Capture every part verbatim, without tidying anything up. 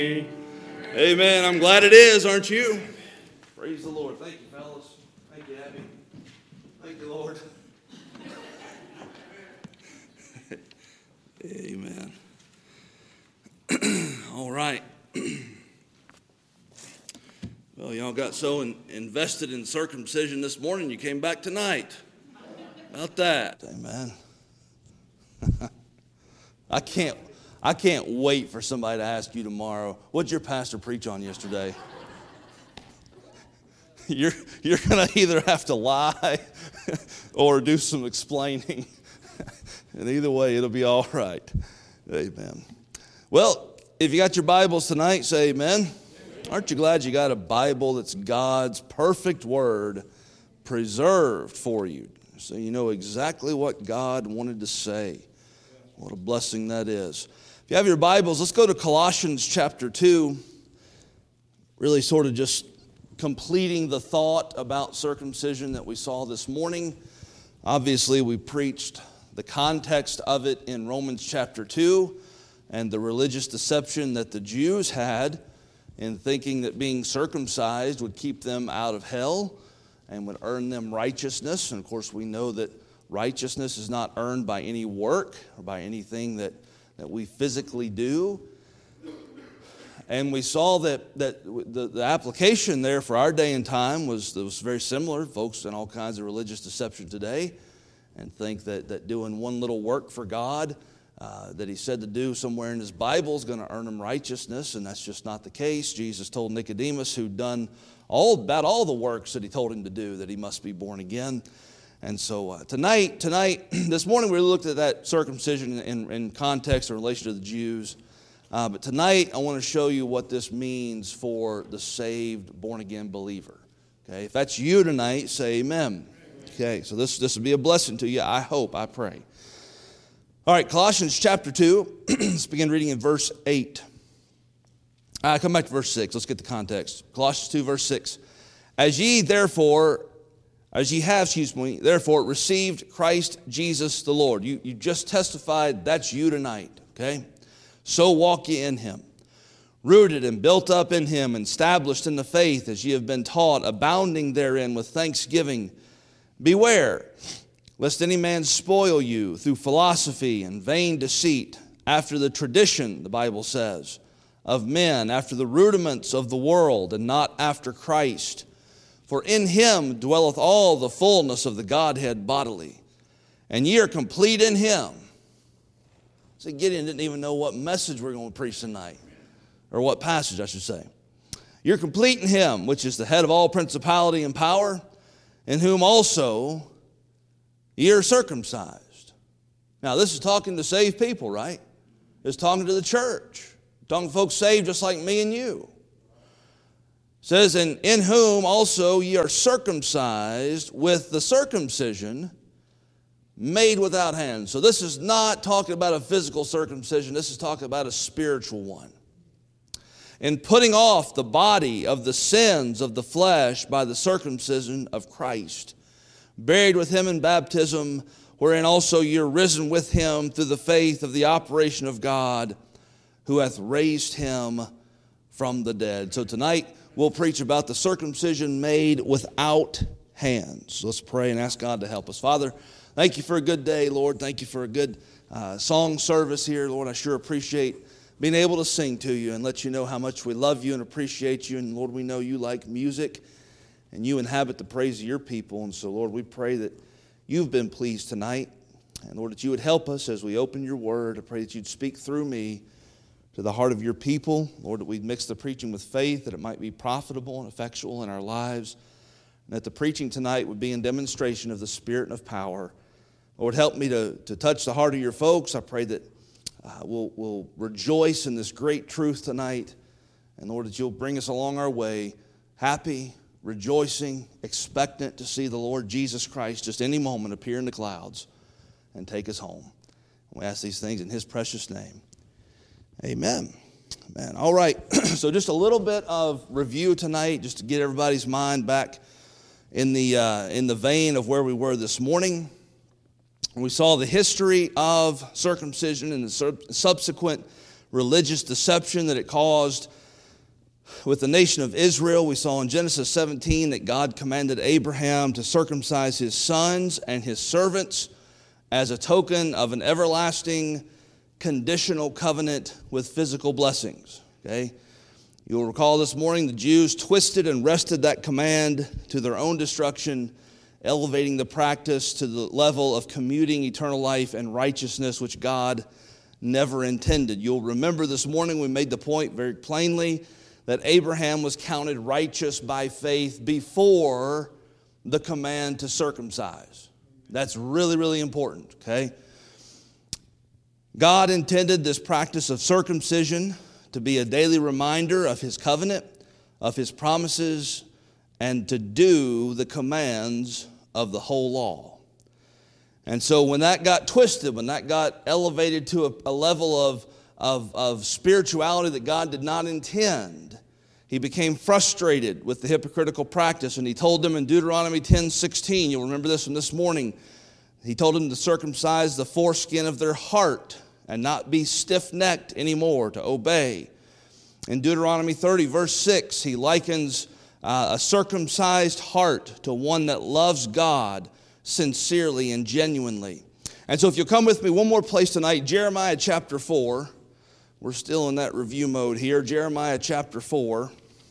Amen. I'm glad it is, aren't you? Praise the Lord. Thank you, fellas. Thank you, Abby. Thank you, Lord. Amen. All right. Well, y'all got so in, invested in circumcision this morning, you came back tonight. About that. Amen. I can't. I can't wait for somebody to ask you tomorrow, what did your pastor preach on yesterday? You're, you're going to either have to lie or do some explaining. And either way, it'll be all right. Amen. Well, if you got your Bibles tonight, say amen. Amen. Aren't you glad you got a Bible that's God's perfect word preserved for you, so you know exactly what God wanted to say? What a blessing that is. If you have your Bibles, let's go to Colossians chapter two. Really sort of just completing the thought about circumcision that we saw this morning. Obviously, we preached the context of it in Romans chapter two and the religious deception that the Jews had in thinking that being circumcised would keep them out of hell and would earn them righteousness. And of course, we know that righteousness is not earned by any work or by anything that, that we physically do. And we saw that, that the, the application there for our day and time was, was very similar. Folks in all kinds of religious deception today and think that, that doing one little work for God uh, that he said to do somewhere in his Bible is going to earn him righteousness, and that's just not the case. Jesus told Nicodemus, who'd done all about all the works that he told him to do, that he must be born again. And so uh, tonight, tonight, this morning we looked at that circumcision in, in context in relation to the Jews. Uh, but tonight I want to show you what this means for the saved, born-again believer. Okay, if that's you tonight, say amen. Okay, so this, this will be a blessing to you, I hope, I pray. All right, Colossians chapter two, let's begin reading in verse eight. Uh, come back to verse six, let's get the context. Colossians two, verse six. As ye therefore... As ye have, excuse me, therefore received Christ Jesus the Lord. You, you just testified that's you tonight, okay? So walk ye in him, rooted and built up in him, and established in the faith as ye have been taught, abounding therein with thanksgiving. Beware, lest any man spoil you through philosophy and vain deceit, after the tradition, the Bible says, of men, after the rudiments of the world, and not after Christ. For in him dwelleth all the fullness of the Godhead bodily, and ye are complete in him. See, Gideon didn't even know what message we're going to preach tonight, or what passage I should say. You're complete in him, which is the head of all principality and power, in whom also ye are circumcised. Now, this is talking to saved people, right? It's talking to the church. Talking to folks saved just like me and you. It says, and in whom also ye are circumcised with the circumcision made without hands. So this is not talking about a physical circumcision. This is talking about a spiritual one. In putting off the body of the sins of the flesh by the circumcision of Christ, buried with him in baptism, wherein also ye are risen with him through the faith of the operation of God, who hath raised him from the dead. So tonight, we'll preach about the circumcision made without hands. Let's pray and ask God to help us. Father, thank you for a good day, Lord. Thank you for a good uh, song service here. Lord, I sure appreciate being able to sing to you and let you know how much we love you and appreciate you. And Lord, we know you like music and you inhabit the praise of your people. And so, Lord, we pray that you've been pleased tonight. And Lord, that you would help us as we open your word. I pray that you'd speak through me to the heart of your people. Lord, that we'd mix the preaching with faith, that it might be profitable and effectual in our lives, and that the preaching tonight would be in demonstration of the Spirit and of power. Lord, help me to, to touch the heart of your folks. I pray that uh, we'll, we'll rejoice in this great truth tonight, and Lord, that you'll bring us along our way, happy, rejoicing, expectant to see the Lord Jesus Christ just any moment appear in the clouds and take us home. We ask these things in his precious name. Amen. Amen. All right, so just a little bit of review tonight, just to get everybody's mind back in the uh, in the vein of where we were this morning. We saw the history of circumcision and the subsequent religious deception that it caused with the nation of Israel. We saw in Genesis seventeen that God commanded Abraham to circumcise his sons and his servants as a token of an everlasting conditional covenant with physical blessings. Okay? You'll recall this morning the Jews twisted and wrested that command to their own destruction, elevating the practice to the level of commuting eternal life and righteousness, which God never intended. You'll remember this morning we made the point very plainly that Abraham was counted righteous by faith before the command to circumcise. That's really, really important, okay? God intended this practice of circumcision to be a daily reminder of his covenant, of his promises, and to do the commands of the whole law. And so when that got twisted, when that got elevated to a, a level of, of, of spirituality that God did not intend, he became frustrated with the hypocritical practice, and he told them in Deuteronomy ten sixteen, you'll remember this from this morning, he told them to circumcise the foreskin of their heart and not be stiff-necked anymore, to obey. In Deuteronomy thirty, verse six, he likens uh, a circumcised heart to one that loves God sincerely and genuinely. And so if you'll come with me one more place tonight, Jeremiah chapter four. We're still in that review mode here. Jeremiah chapter four.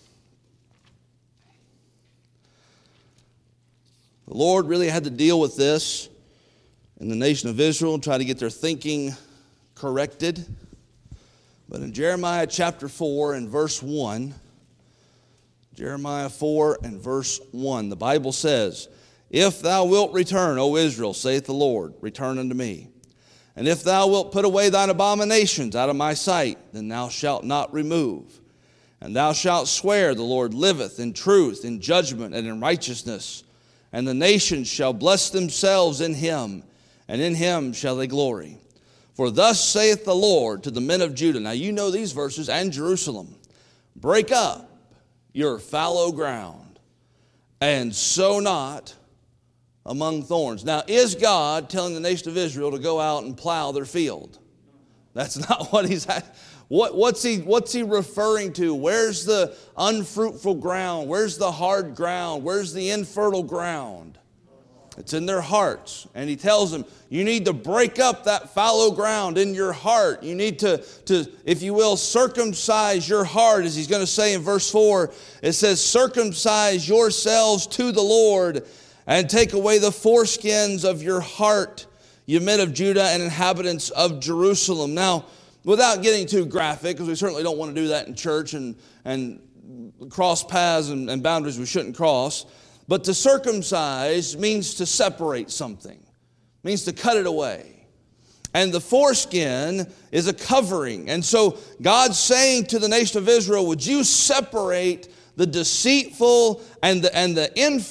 The Lord really had to deal with this in the nation of Israel and try to get their thinking corrected. But in Jeremiah chapter four and verse one, Jeremiah four and verse one, the Bible says, "If thou wilt return, O Israel, saith the Lord, return unto me. And if thou wilt put away thine abominations out of my sight, then thou shalt not remove. And thou shalt swear, the Lord liveth, in truth, in judgment, and in righteousness. And the nations shall bless themselves in him, and in him shall they glory. For thus saith the Lord to the men of Judah." Now you know these verses, "and Jerusalem, break up your fallow ground, and sow not among thorns." Now, is God telling the nation of Israel to go out and plow their field? That's not what he's what, what's he what's he referring to? Where's the unfruitful ground? Where's the hard ground? Where's the infertile ground? It's in their hearts. And he tells them, you need to break up that fallow ground in your heart. You need to, to, if you will, circumcise your heart, as he's going to say in verse four. It says, "Circumcise yourselves to the Lord, and take away the foreskins of your heart, you men of Judah and inhabitants of Jerusalem." Now, without getting too graphic, because we certainly don't want to do that in church and, and cross paths and, and boundaries we shouldn't cross, but to circumcise means to separate something, means to cut it away. And the foreskin is a covering. And so God's saying to the nation of Israel, would you separate the deceitful and the, and the inf-